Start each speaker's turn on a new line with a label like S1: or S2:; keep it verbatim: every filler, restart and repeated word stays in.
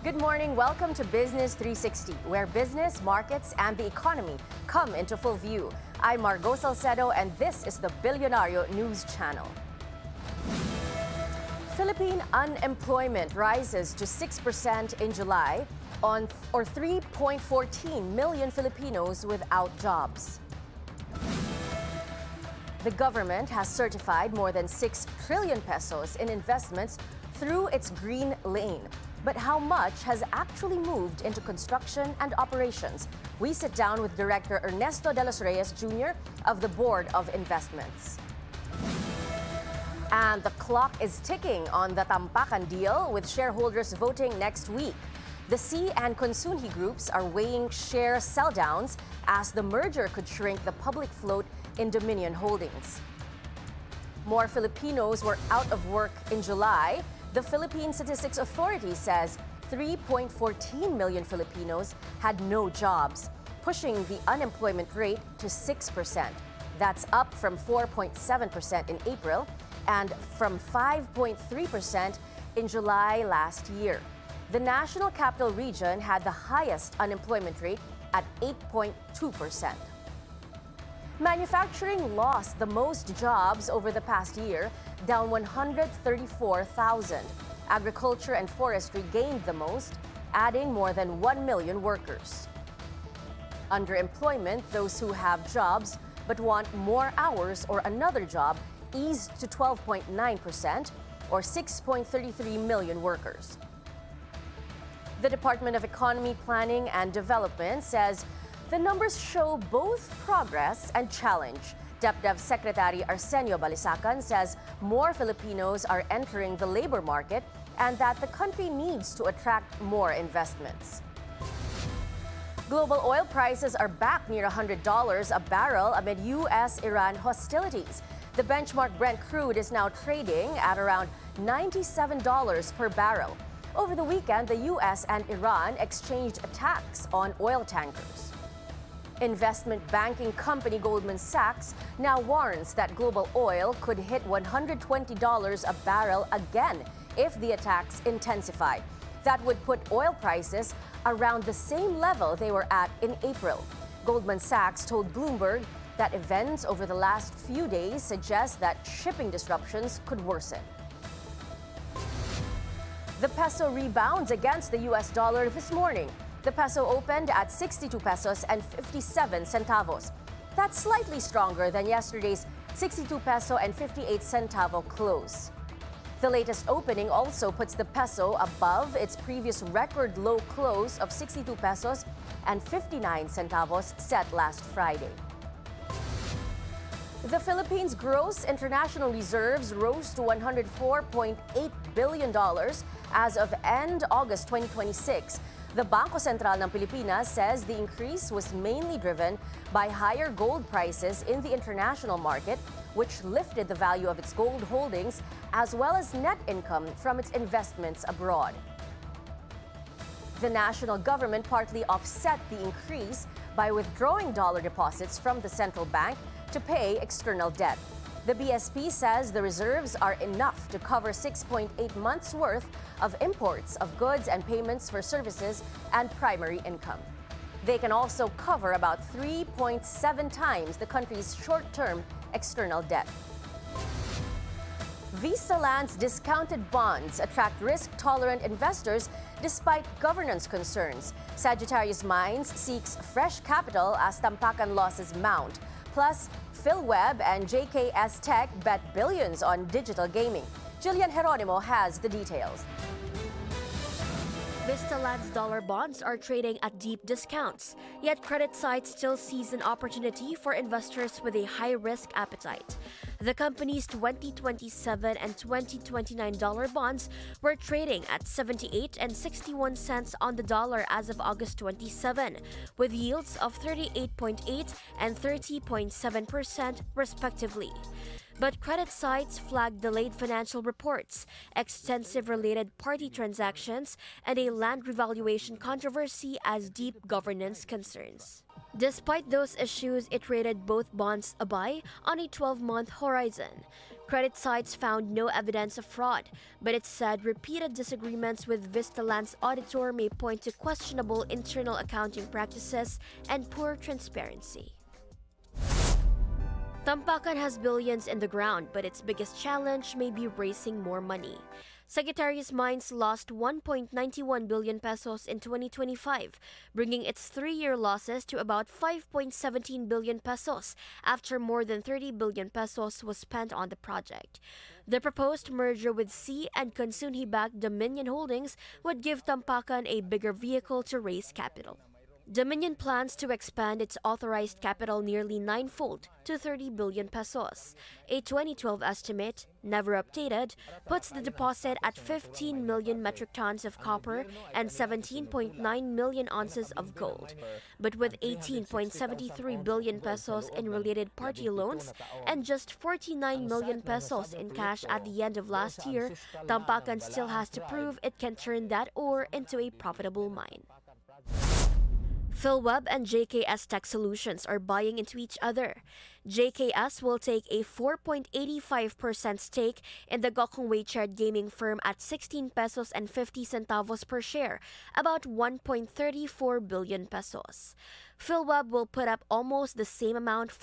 S1: Good morning. Welcome to Business three sixty, where business, markets, and the economy come into full view. I'm Margo Salcedo, and this is the Bilyonaryo News Channel. Philippine unemployment rises to six percent in July, on or three point one four million Filipinos without jobs. The government has certified more than six trillion pesos in investments through its Green Lane. But how much has actually moved into construction and operations? We sit down with Director Ernesto de los Reyes Junior of the Board of Investments. And the clock is ticking on the Tampakan deal, with shareholders voting next week. The Sy and Consunji groups are weighing share sell-downs as the merger could shrink the public float in Dominion Holdings. More Filipinos were out of work in July. The Philippine Statistics Authority says three point one four million Filipinos had no jobs, pushing the unemployment rate to six percent. That's up from four point seven percent in April and from five point three percent in July last year. The National Capital Region had the highest unemployment rate at eight point two percent. Manufacturing lost the most jobs over the past year, down one hundred thirty-four thousand. Agriculture and forestry gained the most, adding more than one million workers. Underemployment, those who have jobs but want more hours or another job, eased to twelve point nine percent, or six point three three million workers. The Department of Economy, Planning and Development says the numbers show both progress and challenge. DepDev Secretary Arsenio Balisacan says more Filipinos are entering the labor market and that the country needs to attract more investments. Global oil prices are back near one hundred dollars a barrel amid U S Iran hostilities. The benchmark Brent crude is now trading at around ninety-seven dollars per barrel. Over the weekend, the U S and Iran exchanged attacks on oil tankers. Investment banking company Goldman Sachs now warns that global oil could hit one hundred twenty dollars a barrel again if the attacks intensify. That would put oil prices around the same level they were at in April. Goldman Sachs told Bloomberg that events over the last few days suggest that shipping disruptions could worsen. The peso rebounds against the U S dollar this morning. The peso opened at sixty-two pesos and fifty-seven centavos. That's slightly stronger than yesterday's sixty-two peso and fifty-eight centavo close. The latest opening also puts the peso above its previous record low close of sixty-two pesos and fifty-nine centavos set last Friday. The Philippines' gross international reserves rose to one hundred four point eight billion dollars as of end August twenty twenty-six. The Bangko Sentral ng Pilipinas says the increase was mainly driven by higher gold prices in the international market, which lifted the value of its gold holdings, as well as net income from its investments abroad. The national government partly offset the increase by withdrawing dollar deposits from the central bank to pay external debt. The B S P says the reserves are enough to cover six point eight months' worth of imports of goods and payments for services and primary income. They can also cover about three point seven times the country's short-term external debt. Vistaland's discounted bonds attract risk-tolerant investors despite governance concerns. Sagittarius Mines seeks fresh capital as Tampakan losses mount. Plus, PhilWeb and J K S Tech bet billions on digital gaming. Jillian Geronimo has the details.
S2: Vistaland's dollar bonds are trading at deep discounts, yet credit sites still sees an opportunity for investors with a high-risk appetite. The company's twenty twenty-seven and twenty twenty-nine dollar bonds were trading at seventy-eight and sixty-one cents on the dollar as of August twenty-seventh, with yields of thirty-eight point eight and thirty point seven percent respectively. But credit sites flagged delayed financial reports, extensive related party transactions, and a land revaluation controversy as deep governance concerns. Despite those issues, it rated both bonds a buy on a twelve-month horizon. Credit sites found no evidence of fraud, but it said repeated disagreements with Vistaland's auditor may point to questionable internal accounting practices and poor transparency. Tampakan has billions in the ground, but its biggest challenge may be raising more money. Sagittarius Mines lost one point nine one billion pesos in twenty twenty-five, bringing its three-year losses to about five point one seven billion pesos after more than thirty billion pesos was spent on the project. The proposed merger with Sea and Consunji-backed Dominion Holdings would give Tampakan a bigger vehicle to raise capital. Dominion plans to expand its authorized capital nearly ninefold to thirty billion pesos. A twenty twelve estimate, never updated, puts the deposit at fifteen million metric tons of copper and seventeen point nine million ounces of gold. But with eighteen point seven three billion pesos in related party loans and just forty-nine million pesos in cash at the end of last year, Tampakan still has to prove it can turn that ore into a profitable mine. Philweb and J K S Tech Solutions are buying into each other. J K S will take a four point eight five percent stake in the Gokong Weichard gaming firm at sixteen pesos and fifty centavos per share, about one point three four billion pesos. Philweb will put up almost the same amount,